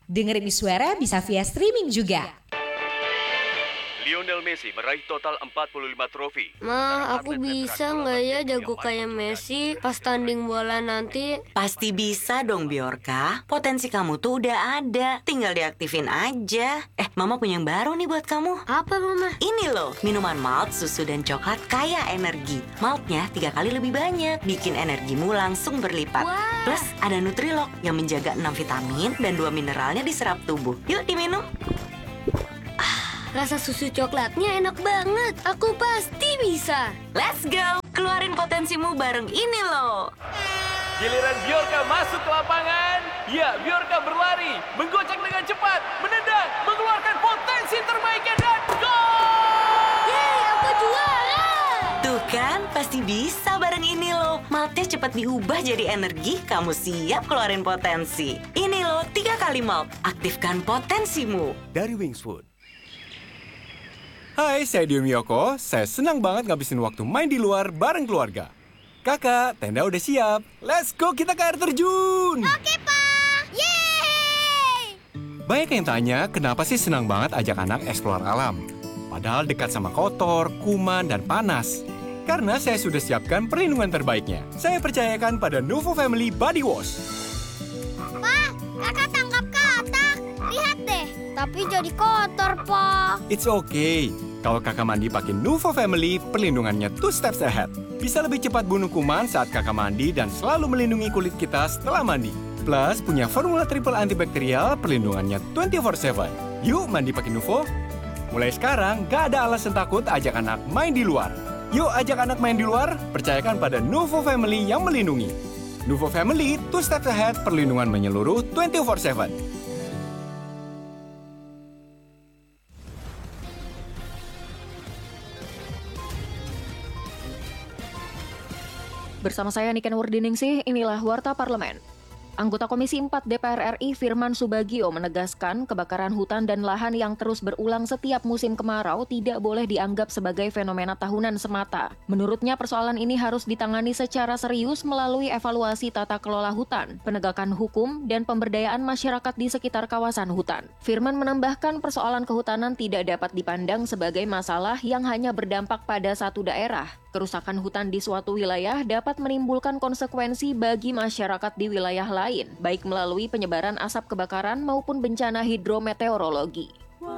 Dengerin Iswara bisa via streaming juga. Lionel Messi meraih total 45 trofi. Ma, aku bisa nggak ya jago kayak Messi pas tanding bola nanti? Pasti bisa dong, Bjorka. Potensi kamu tuh udah ada. Tinggal diaktifin aja. Mama punya yang baru nih buat kamu. Apa, Mama? Ini loh, minuman malt, susu, dan coklat kaya energi. Maltnya 3 kali lebih banyak, bikin energimu langsung berlipat. Wah. Plus, ada Nutrilok yang menjaga 6 vitamin dan 2 mineralnya diserap tubuh. Yuk diminum. Rasa susu coklatnya enak banget. Aku pasti bisa. Let's go! Keluarin potensimu bareng ini loh. Giliran Bjorka masuk ke lapangan. Ya, Bjorka berlari, menggocek dengan cepat, menendang, mengeluarkan potensi terbaiknya dan gol! Yeay, aku juara! Tuh kan, pasti bisa bareng ini loh. Maltnya cepat diubah jadi energi, kamu siap keluarin potensi. Ini loh, 3 kali malt. Aktifkan potensimu. Dari Wingswood. Hai, saya Dio Miyoko. Saya senang banget ngabisin waktu main di luar bareng keluarga. Kakak, tenda udah siap. Let's go, kita ke air terjun. Oke, Pak. Yeay! Banyak yang tanya, kenapa sih senang banget ajak anak eksplor alam? Padahal dekat sama kotor, kuman, dan panas. Karena saya sudah siapkan perlindungan terbaiknya. Saya percayakan pada Nuvo Family Body Wash. Pak, kakak tangkap katak. Lihat deh, tapi jadi kotor, Pak. It's okay. Kalau kakak mandi pakai Nuvo Family, perlindungannya 2 steps ahead. Bisa lebih cepat bunuh kuman saat kakak mandi dan selalu melindungi kulit kita setelah mandi. Plus, punya formula triple antibakterial, perlindungannya 24/7. Yuk mandi pakai Nuvo. Mulai sekarang, gak ada alasan takut ajak anak main di luar. Yuk ajak anak main di luar, percayakan pada Nuvo Family yang melindungi. Nuvo Family, 2 steps ahead, perlindungan menyeluruh 24/7. Bersama saya Niken Wardiningsih, inilah Warta Parlemen. Anggota Komisi 4 DPR RI Firman Subagio menegaskan kebakaran hutan dan lahan yang terus berulang setiap musim kemarau tidak boleh dianggap sebagai fenomena tahunan semata. Menurutnya persoalan ini harus ditangani secara serius melalui evaluasi tata kelola hutan, penegakan hukum, dan pemberdayaan masyarakat di sekitar kawasan hutan. Firman menambahkan persoalan kehutanan tidak dapat dipandang sebagai masalah yang hanya berdampak pada satu daerah. Kerusakan hutan di suatu wilayah dapat menimbulkan konsekuensi bagi masyarakat di wilayah lain, baik melalui penyebaran asap kebakaran maupun bencana hidrometeorologi.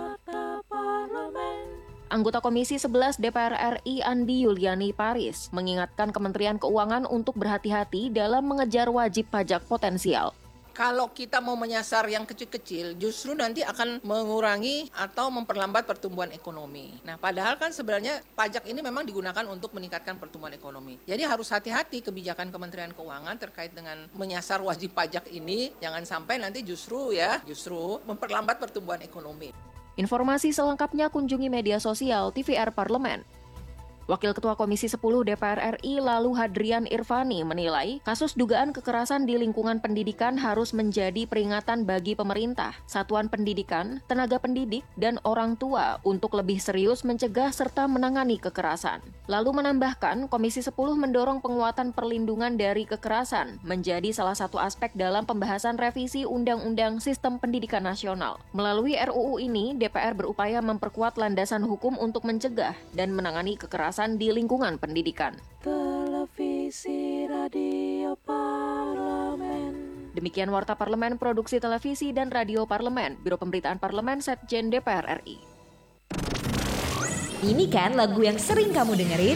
Anggota Komisi 11 DPR RI Andi Yuliani Paris mengingatkan Kementerian Keuangan untuk berhati-hati dalam mengejar wajib pajak potensial. Kalau kita mau menyasar yang kecil-kecil, justru nanti akan mengurangi atau memperlambat pertumbuhan ekonomi. Nah, padahal kan sebenarnya pajak ini memang digunakan untuk meningkatkan pertumbuhan ekonomi. Jadi harus hati-hati kebijakan Kementerian Keuangan terkait dengan menyasar wajib pajak ini. Jangan sampai nanti justru memperlambat pertumbuhan ekonomi. Informasi selengkapnya kunjungi media sosial TVR Parlemen. Wakil Ketua Komisi 10 DPR RI Lalu Hadrian Irvani menilai kasus dugaan kekerasan di lingkungan pendidikan harus menjadi peringatan bagi pemerintah, satuan pendidikan, tenaga pendidik, dan orang tua untuk lebih serius mencegah serta menangani kekerasan. Lalu menambahkan Komisi 10 mendorong penguatan perlindungan dari kekerasan menjadi salah satu aspek dalam pembahasan revisi Undang-Undang Sistem Pendidikan Nasional. Melalui RUU ini, DPR berupaya memperkuat landasan hukum untuk mencegah dan menangani kekerasan di lingkungan pendidikan. Televisi Radio Parlemen. Demikian Warta Parlemen Produksi Televisi dan Radio Parlemen, Biro Pemberitaan Parlemen Setjen DPR RI. Ini kan lagu yang sering kamu dengerin?